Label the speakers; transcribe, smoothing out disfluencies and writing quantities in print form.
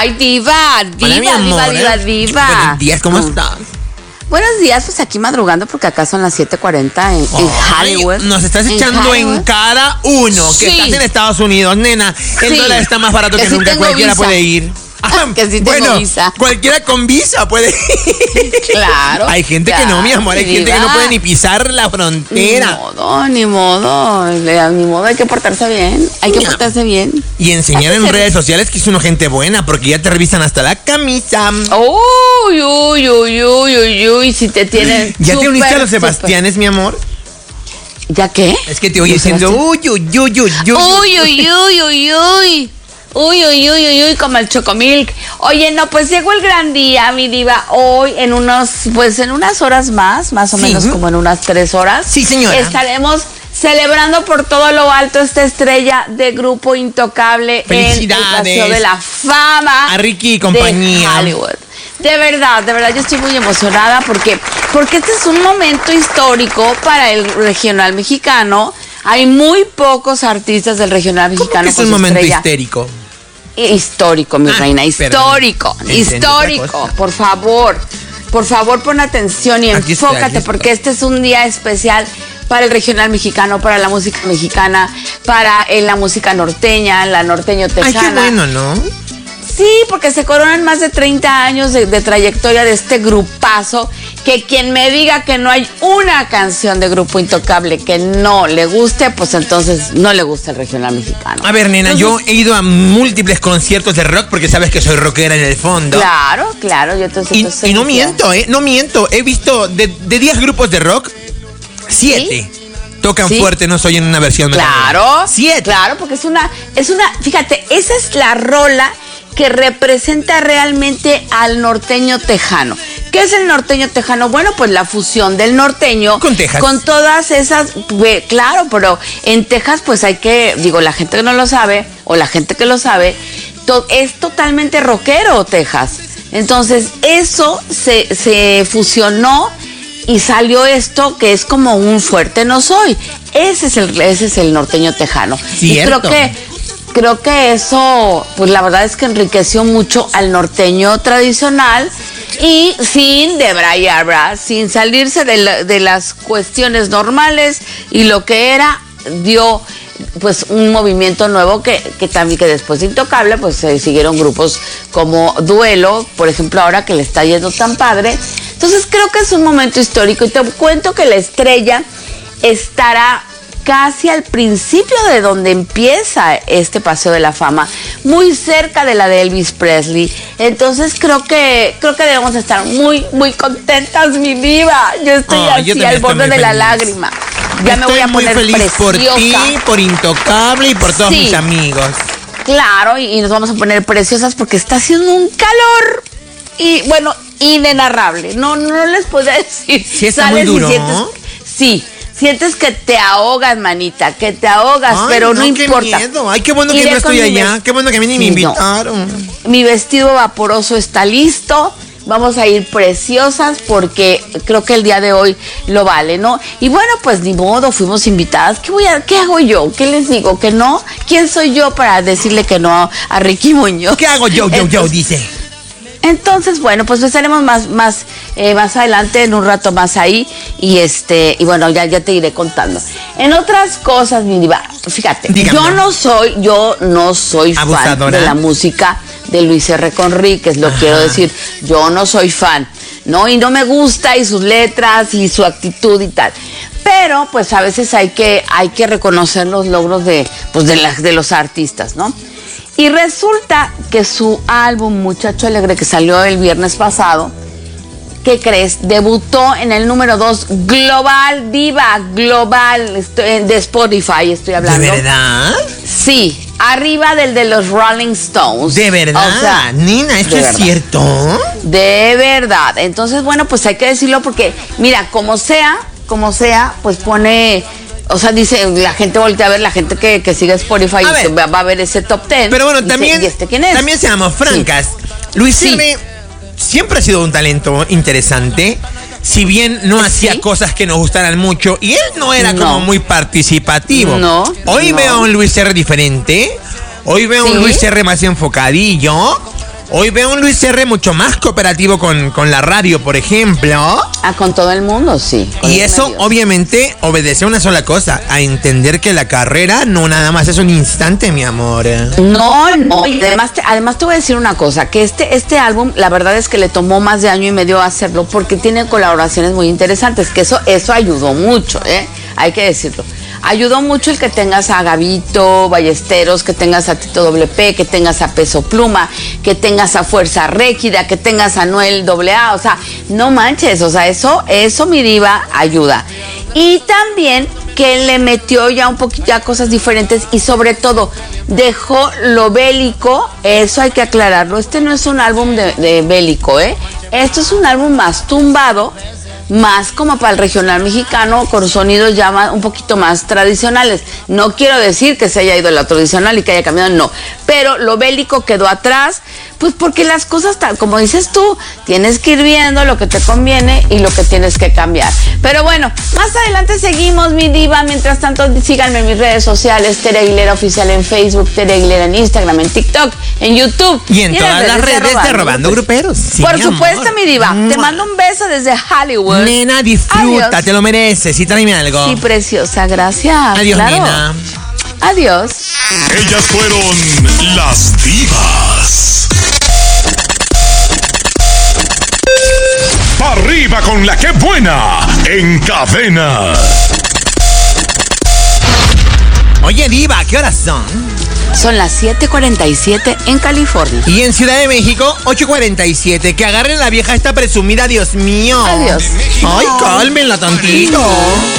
Speaker 1: Ay, diva,
Speaker 2: Hola, mi amor.
Speaker 1: diva.
Speaker 2: Buenos días, ¿cómo estás?
Speaker 1: Buenos días, pues aquí madrugando porque acá son las 7:40 en Hollywood.
Speaker 2: Nos estás echando en cara uno, que estás en Estados Unidos, nena. El dólar está más barato que
Speaker 1: sí
Speaker 2: nunca, cualquiera puede ir.
Speaker 1: Que sí tengo visa.
Speaker 2: Cualquiera con visa puede ir.
Speaker 1: Claro.
Speaker 2: Hay gente que no, mi amor, hay gente que no puede ni pisar la frontera.
Speaker 1: Ni modo, hay que portarse bien,
Speaker 2: Y enseñar en redes sociales que es una gente buena, porque ya te revisan hasta la camisa.
Speaker 1: Uy, si te tienen.
Speaker 2: ¿Ya te uniste a los Sebastianes, mi amor?
Speaker 1: ¿Ya qué?
Speaker 2: Es que te oye diciendo uy,
Speaker 1: como el Chocomilk. Oye, no, pues llegó el gran día, mi diva. Hoy en unas horas más o menos como en unas 3 horas.
Speaker 2: Sí, señora.
Speaker 1: Estaremos celebrando por todo lo alto esta estrella de Grupo Intocable en el Paseo de la Fama.
Speaker 2: A Ricky y compañía.
Speaker 1: De Hollywood. De verdad, yo estoy muy emocionada porque este es un momento histórico para el regional mexicano. Hay muy pocos artistas del regional mexicano.
Speaker 2: ¿Cómo que es un momento histérico?
Speaker 1: Histórico, mi reina, histórico. Por favor, pon atención y enfócate porque este es un día especial para el regional mexicano, para la música mexicana, para la música norteña, la norteño-tejana.
Speaker 2: Ay, qué bueno, ¿no?
Speaker 1: Sí, porque se coronan más de 30 años de trayectoria de este grupazo, que quien me diga que no hay una canción de Grupo Intocable que no le guste, pues entonces no le gusta el regional mexicano.
Speaker 2: A ver, nena, entonces, yo he ido a múltiples conciertos de rock porque sabes que soy rockera en el fondo.
Speaker 1: Claro, yo entonces...
Speaker 2: Y no miento, he visto de 10 grupos de rock, 7 tocan fuerte, no soy en una versión mexicana.
Speaker 1: Claro,
Speaker 2: 7.
Speaker 1: Claro, porque es una, fíjate, esa es la rola que representa realmente al norteño tejano. ¿Qué es el norteño tejano? Bueno, pues la fusión del norteño
Speaker 2: con Texas.
Speaker 1: Con todas esas, claro, pero en Texas pues la gente que no lo sabe, o la gente que lo sabe, es totalmente rockero Texas. Entonces eso se fusionó y salió esto que es como un fuerte no soy. Ese es el norteño tejano.
Speaker 2: Cierto.
Speaker 1: Y creo que eso, pues la verdad es que enriqueció mucho al norteño tradicional y sin debrayar, sin salirse de las cuestiones normales, y lo que era dio pues un movimiento nuevo que también, que después de Intocable pues se siguieron grupos como Duelo, por ejemplo, ahora que le está yendo tan padre. Entonces creo que es un momento histórico, y te cuento que la estrella estará casi al principio de donde empieza este Paseo de la Fama, muy cerca de la de Elvis Presley. Entonces creo que debemos estar muy, muy contentas, mi diva. Yo estoy así al borde de la lágrima. Ya me voy a poner
Speaker 2: muy feliz
Speaker 1: preciosa.
Speaker 2: Por ti, por Intocable y por todos mis amigos.
Speaker 1: Claro, y nos vamos a poner preciosas porque está haciendo un calor y bueno, inenarrable. No les podría decir.
Speaker 2: Sí, está muy duro, ¿no?
Speaker 1: Sientes que te ahogas, manita, que te ahogas, pero no importa.
Speaker 2: Qué miedo. Ay, qué bueno que no estoy allá. Qué bueno que a mí ni me invitaron.
Speaker 1: Mi vestido vaporoso está listo. Vamos a ir preciosas porque creo que el día de hoy lo vale, ¿no? Y bueno, pues ni modo, fuimos invitadas. ¿Qué hago yo? ¿Qué les digo? ¿Que no? ¿Quién soy yo para decirle que no a Ricky Muñoz?
Speaker 2: ¿Qué hago yo, dice?
Speaker 1: Entonces, bueno, pues estaremos más adelante, en un rato más ahí, y bueno, ya te iré contando. En otras cosas, mi diva, fíjate,
Speaker 2: dígame.
Speaker 1: yo no soy
Speaker 2: abusadora.
Speaker 1: Fan de la música de Luis R. Conríquez, lo quiero decir, yo no soy fan, ¿no? Y no me gusta, y sus letras, y su actitud y tal. Pero, pues a veces hay que reconocer los logros de los artistas, ¿no? Y resulta que su álbum Muchacho Alegre, que salió el viernes pasado, ¿qué crees? Debutó en el número 2 global, diva, global, de Spotify estoy hablando.
Speaker 2: ¿De verdad?
Speaker 1: Sí, arriba del de los Rolling Stones.
Speaker 2: ¿De verdad?
Speaker 1: O sea,
Speaker 2: Nina, ¿esto es cierto?
Speaker 1: De verdad. Entonces, bueno, pues hay que decirlo porque, mira, como sea, pues pone... O sea, dice, la gente voltea a ver, la gente que sigue Spotify va a ver ese top 10.
Speaker 2: Pero bueno, también,
Speaker 1: ¿y quién es?
Speaker 2: También seamos francas. Luis R. siempre ha sido un talento interesante. Si bien no hacía cosas que nos gustaran mucho, y él no era como muy participativo. Hoy veo a un Luis R. diferente. Hoy veo a un Luis R. más enfocadillo. Hoy veo a un Luis R. mucho más cooperativo con la radio, por ejemplo.
Speaker 1: Con todo el mundo, sí.
Speaker 2: Y eso medios. Obviamente obedece a una sola cosa, a entender que la carrera no nada más es un instante, mi amor.
Speaker 1: No. Y además te voy a decir una cosa, que este álbum, la verdad es que le tomó más de año y medio hacerlo porque tiene colaboraciones muy interesantes, que eso ayudó mucho, hay que decirlo. Ayudó mucho el que tengas a Gabito Ballesteros, que tengas a Tito WP, que tengas a Peso Pluma, que tengas a Fuerza Régida, que tengas a Noel AA, o sea, no manches, o sea, eso mi diva ayuda. Y también que le metió ya un poquito ya cosas diferentes y sobre todo dejó lo bélico, eso hay que aclararlo, este no es un álbum de bélico, esto es un álbum más tumbado, más como para el regional mexicano, con sonidos ya un poquito más tradicionales. No quiero decir que se haya ido a lo tradicional y que haya cambiado, no. Pero lo bélico quedó atrás, pues porque las cosas, como dices tú, tienes que ir viendo lo que te conviene y lo que tienes que cambiar. Pero bueno, más adelante seguimos, mi diva. Mientras tanto, síganme en mis redes sociales, Tere Aguilera Oficial en Facebook, Tere Aguilera en Instagram, en TikTok, en YouTube.
Speaker 2: Y en todas las redes de Robando Gruperos.
Speaker 1: Sí, por supuesto, mi diva. Te mando un beso desde Hollywood.
Speaker 2: Nena, disfruta, adiós. Te lo mereces. Y tráeme algo.
Speaker 1: Sí, preciosa, gracias.
Speaker 2: Adiós, claro. Nena.
Speaker 1: Adiós.
Speaker 3: Ellas fueron las divas. ¡Pa' arriba con la que buena! En Cadena.
Speaker 2: Oye, diva, ¿qué horas son?
Speaker 1: Son las 7:47 en California.
Speaker 2: Y en Ciudad de México, 8:47. Que agarren la vieja esta presumida, Dios mío.
Speaker 1: Adiós.
Speaker 2: Ay, cálmenla tantito.